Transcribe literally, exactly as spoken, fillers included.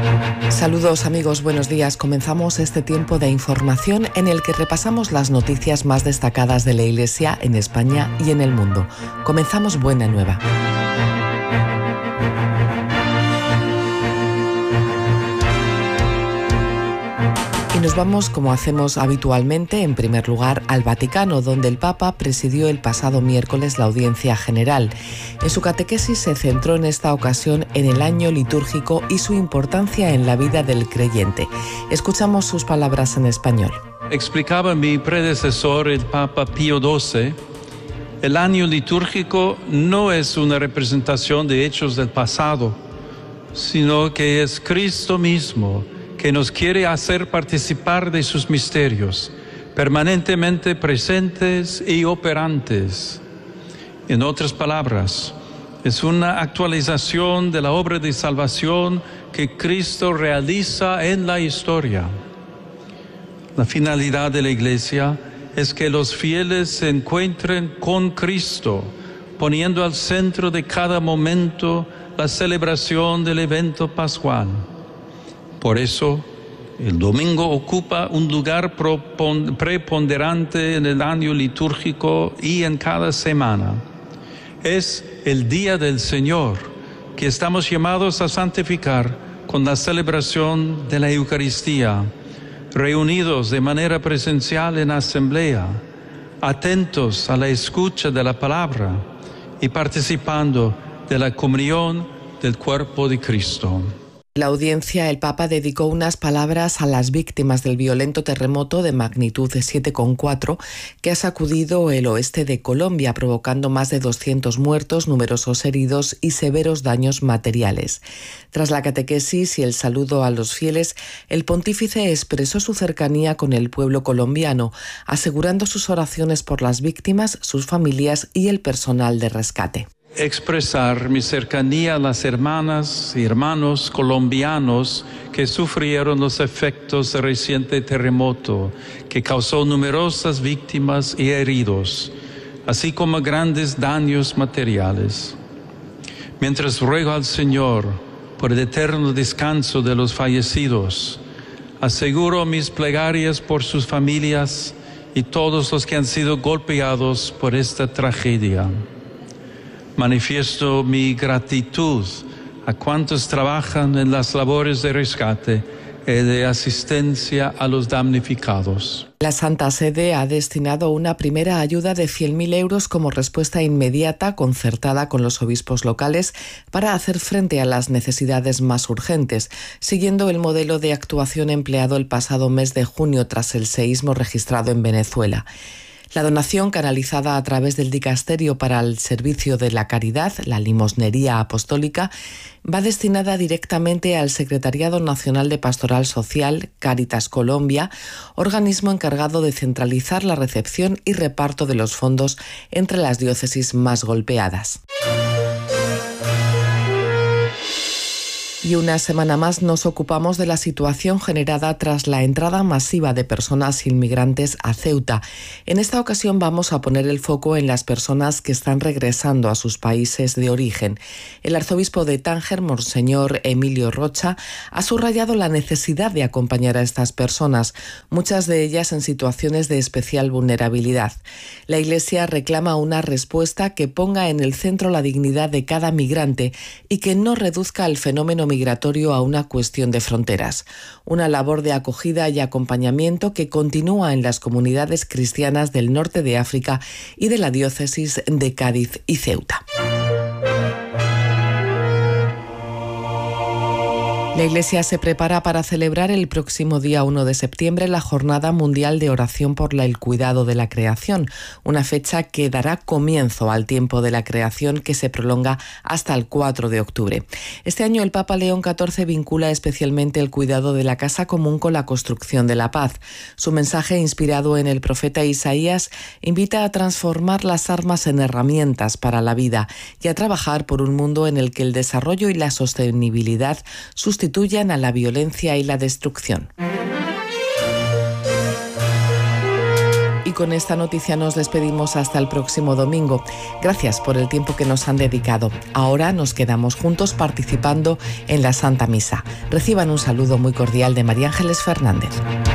Saludos amigos, buenos días. Comenzamos este tiempo de información en el que repasamos las noticias más destacadas de la Iglesia en España y en el mundo. Comenzamos Buena Nueva. Y nos vamos, como hacemos habitualmente, en primer lugar al Vaticano, donde el Papa presidió el pasado miércoles la audiencia general. En su catequesis se centró en esta ocasión en el año litúrgico y su importancia en la vida del creyente. Escuchamos sus palabras en español. Explicaba mi predecesor, el Papa Pío doce, el año litúrgico no es una representación de hechos del pasado, sino que es Cristo mismo, que nos quiere hacer participar de sus misterios, permanentemente presentes y operantes. En otras palabras, es una actualización de la obra de salvación que Cristo realiza en la historia. La finalidad de la Iglesia es que los fieles se encuentren con Cristo, poniendo al centro de cada momento la celebración del evento pascual. Por eso, el domingo ocupa un lugar preponderante en el año litúrgico y en cada semana. Es el día del Señor que estamos llamados a santificar con la celebración de la Eucaristía, reunidos de manera presencial en asamblea, atentos a la escucha de la palabra y participando de la comunión del cuerpo de Cristo. En la audiencia, el Papa dedicó unas palabras a las víctimas del violento terremoto de magnitud de siete coma cuatro que ha sacudido el oeste de Colombia, provocando más de doscientos muertos, numerosos heridos y severos daños materiales. Tras la catequesis y el saludo a los fieles, el pontífice expresó su cercanía con el pueblo colombiano, asegurando sus oraciones por las víctimas, sus familias y el personal de rescate. Expresar mi cercanía a las hermanas y hermanos colombianos que sufrieron los efectos del reciente terremoto que causó numerosas víctimas y heridos, así como grandes daños materiales. Mientras ruego al Señor por el eterno descanso de los fallecidos, aseguro mis plegarias por sus familias y todos los que han sido golpeados por esta tragedia. Manifiesto mi gratitud a cuantos trabajan en las labores de rescate y de asistencia a los damnificados. La Santa Sede ha destinado una primera ayuda de cien mil euros como respuesta inmediata concertada con los obispos locales para hacer frente a las necesidades más urgentes, siguiendo el modelo de actuación empleado el pasado mes de junio tras el seísmo registrado en Venezuela. La donación, canalizada a través del Dicasterio para el Servicio de la Caridad, la Limosnería Apostólica, va destinada directamente al Secretariado Nacional de Pastoral Social, Cáritas Colombia, organismo encargado de centralizar la recepción y reparto de los fondos entre las diócesis más golpeadas. Y una semana más nos ocupamos de la situación generada tras la entrada masiva de personas inmigrantes a Ceuta. En esta ocasión vamos a poner el foco en las personas que están regresando a sus países de origen. El arzobispo de Tánger, Monseñor Emilio Rocha, ha subrayado la necesidad de acompañar a estas personas, muchas de ellas en situaciones de especial vulnerabilidad. La Iglesia reclama una respuesta que ponga en el centro la dignidad de cada migrante y que no reduzca el fenómeno migratorio a una cuestión de fronteras. Una labor de acogida y acompañamiento que continúa en las comunidades cristianas del norte de África y de la diócesis de Cádiz y Ceuta. La Iglesia se prepara para celebrar el próximo día uno de septiembre la Jornada Mundial de Oración por el Cuidado de la Creación, una fecha que dará comienzo al tiempo de la creación que se prolonga hasta el cuatro de octubre. Este año el Papa León catorce vincula especialmente el cuidado de la casa común con la construcción de la paz. Su mensaje, inspirado en el profeta Isaías, invita a transformar las armas en herramientas para la vida y a trabajar por un mundo en el que el desarrollo y la sostenibilidad sustituyan a la violencia y la destrucción. con esta noticia nos despedimos hasta el próximo domingo. Gracias por el tiempo que nos han dedicado. Ahora nos quedamos juntos participando en la Santa Misa. Reciban un saludo muy cordial de María Ángeles Fernández.